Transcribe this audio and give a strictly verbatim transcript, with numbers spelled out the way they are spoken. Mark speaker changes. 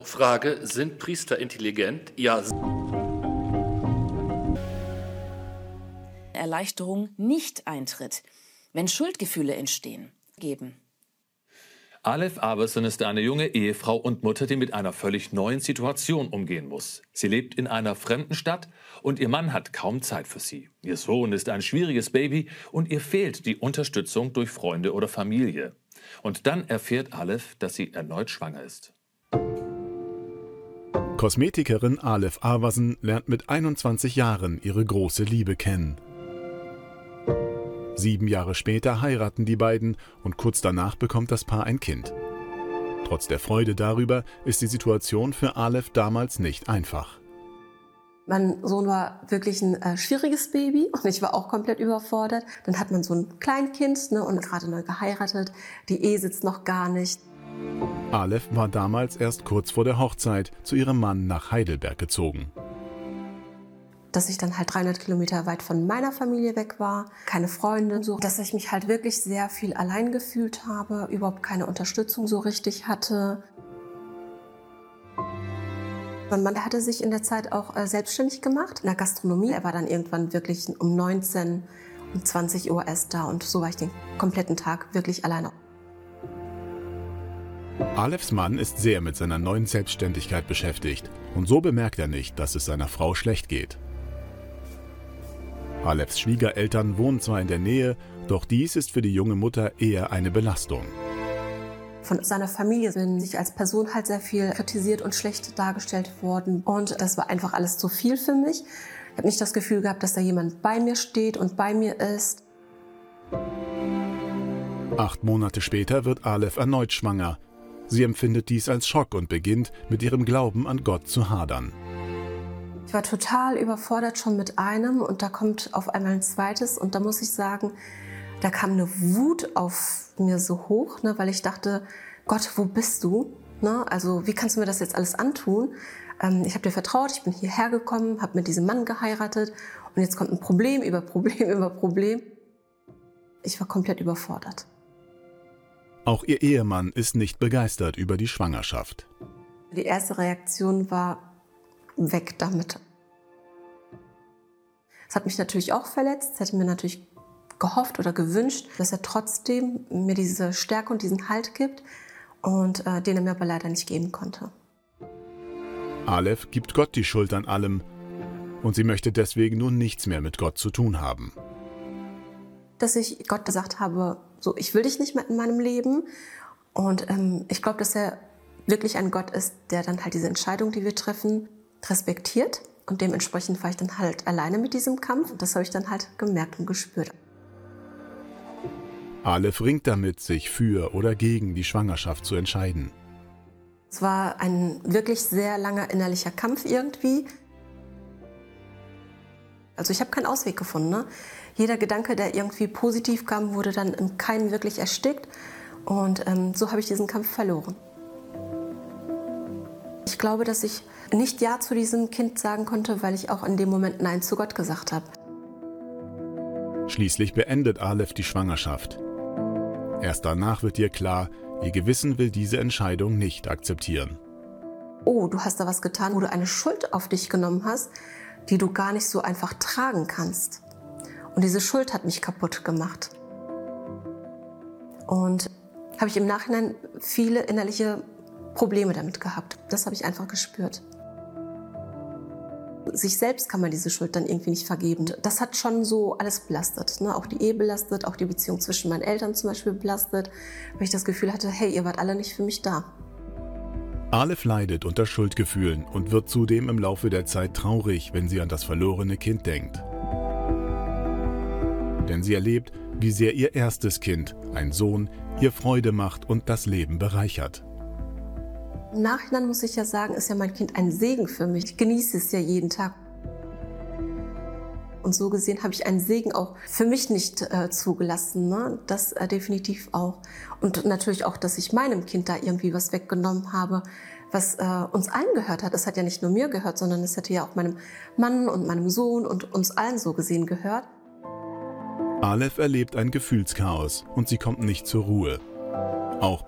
Speaker 1: Frage: Sind Priester intelligent? Ja.
Speaker 2: Erleichterung nicht eintritt, wenn Schuldgefühle entstehen. Geben.
Speaker 3: Aleph Aberson ist eine junge Ehefrau und Mutter, die mit einer völlig neuen Situation umgehen muss. Sie lebt in einer fremden Stadt und ihr Mann hat kaum Zeit für sie. Ihr Sohn ist ein schwieriges Baby und ihr fehlt die Unterstützung durch Freunde oder Familie. Und dann erfährt Aleph, dass sie erneut schwanger ist.
Speaker 4: Kosmetikerin Aleph Aberson lernt mit einundzwanzig Jahren ihre große Liebe kennen. Sieben Jahre später heiraten die beiden und kurz danach bekommt das Paar ein Kind. Trotz der Freude darüber ist die Situation für Aleph damals nicht einfach.
Speaker 5: Mein Sohn war wirklich ein äh, schwieriges Baby und ich war auch komplett überfordert. Dann hat man so ein Kleinkind, ne, und gerade neu geheiratet. Die Ehe sitzt noch gar nicht.
Speaker 4: Aleph war damals erst kurz vor der Hochzeit zu ihrem Mann nach Heidelberg gezogen.
Speaker 5: Dass ich dann halt dreihundert Kilometer weit von meiner Familie weg war, keine Freunde, so, dass ich mich halt wirklich sehr viel allein gefühlt habe, überhaupt keine Unterstützung so richtig hatte. Mein Mann hatte sich in der Zeit auch äh, selbstständig gemacht in der Gastronomie. Er war dann irgendwann wirklich um neunzehn, um zwanzig Uhr erst da und so war ich den kompletten Tag wirklich alleine.
Speaker 4: Alephs Mann ist sehr mit seiner neuen Selbstständigkeit beschäftigt und so bemerkt er nicht, dass es seiner Frau schlecht geht. Alephs Schwiegereltern wohnen zwar in der Nähe, doch dies ist für die junge Mutter eher eine Belastung.
Speaker 5: Von seiner Familie bin ich als Person halt sehr viel kritisiert und schlecht dargestellt worden. Und das war einfach alles zu viel für mich. Ich habe nicht das Gefühl gehabt, dass da jemand bei mir steht und bei mir ist.
Speaker 4: Acht Monate später wird Aleph erneut schwanger. Sie empfindet dies als Schock und beginnt, mit ihrem Glauben an Gott zu hadern.
Speaker 5: Ich war total überfordert schon mit einem und da kommt auf einmal ein zweites und da muss ich sagen, da kam eine Wut auf mir so hoch, ne, weil ich dachte, Gott, wo bist du? Ne, also wie kannst du mir das jetzt alles antun? Ähm, ich habe dir vertraut, ich bin hierher gekommen, habe mit diesem Mann geheiratet und jetzt kommt ein Problem über Problem über Problem. Ich war komplett überfordert.
Speaker 4: Auch ihr Ehemann ist nicht begeistert über die Schwangerschaft.
Speaker 5: Die erste Reaktion war, weg damit. Es hat mich natürlich auch verletzt. Es hätte mir natürlich gehofft oder gewünscht, dass er trotzdem mir diese Stärke und diesen Halt gibt und äh, den er mir aber leider nicht geben konnte.
Speaker 4: Aleph gibt Gott die Schuld an allem und sie möchte deswegen nun nichts mehr mit Gott zu tun haben.
Speaker 5: Dass ich Gott gesagt habe, so, ich will dich nicht mehr in meinem Leben und ähm, ich glaube, dass er wirklich ein Gott ist, der dann halt diese Entscheidung, die wir treffen, respektiert und dementsprechend war ich dann halt alleine mit diesem Kampf und das habe ich dann halt gemerkt und gespürt.
Speaker 4: Aleph ringt damit, sich für oder gegen die Schwangerschaft zu entscheiden.
Speaker 5: Es war ein wirklich sehr langer innerlicher Kampf irgendwie. Also ich habe keinen Ausweg gefunden. Ne? Jeder Gedanke, der irgendwie positiv kam, wurde dann im Keim wirklich erstickt und ähm, so habe ich diesen Kampf verloren. Ich glaube, dass ich nicht Ja zu diesem Kind sagen konnte, weil ich auch in dem Moment Nein zu Gott gesagt habe.
Speaker 4: Schließlich beendet Aleph die Schwangerschaft. Erst danach wird ihr klar, ihr Gewissen will diese Entscheidung nicht akzeptieren.
Speaker 5: Oh, du hast da was getan, wo du eine Schuld auf dich genommen hast, die du gar nicht so einfach tragen kannst. Und diese Schuld hat mich kaputt gemacht. Und habe ich im Nachhinein viele innerliche Probleme damit gehabt. Das habe ich einfach gespürt. Sich selbst kann man diese Schuld dann irgendwie nicht vergeben. Das hat schon so alles belastet. Ne? Auch die Ehe belastet, auch die Beziehung zwischen meinen Eltern zum Beispiel belastet. Weil ich das Gefühl hatte, hey, ihr wart alle nicht für mich da.
Speaker 4: Aleph leidet unter Schuldgefühlen und wird zudem im Laufe der Zeit traurig, wenn sie an das verlorene Kind denkt. Denn sie erlebt, wie sehr ihr erstes Kind, ein Sohn, ihr Freude macht und das Leben bereichert.
Speaker 5: Im Nachhinein muss ich ja sagen, ist ja mein Kind ein Segen für mich. Ich genieße es ja jeden Tag. Und so gesehen habe ich einen Segen auch für mich nicht äh, zugelassen. Ne? Das äh, definitiv auch. Und natürlich auch, dass ich meinem Kind da irgendwie was weggenommen habe, was äh, uns allen gehört hat. Es hat ja nicht nur mir gehört, sondern es hätte ja auch meinem Mann und meinem Sohn und uns allen so gesehen gehört.
Speaker 4: Aleph erlebt ein Gefühlschaos und sie kommt nicht zur Ruhe. Auch